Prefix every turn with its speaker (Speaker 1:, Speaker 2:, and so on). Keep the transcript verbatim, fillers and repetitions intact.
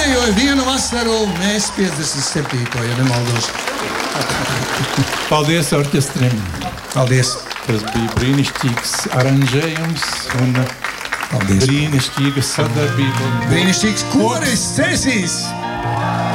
Speaker 1: Pārējo vienu vasaru mēs piecdesmit septīto, ja nemaldos.
Speaker 2: Paldies orķestrim.
Speaker 1: Paldies.
Speaker 2: Tas bija brīnišķīgs aranžējums un
Speaker 1: Paldies.
Speaker 2: Brīnišķīga sadarbība.
Speaker 1: Brīnišķīgs koris Cēsīs.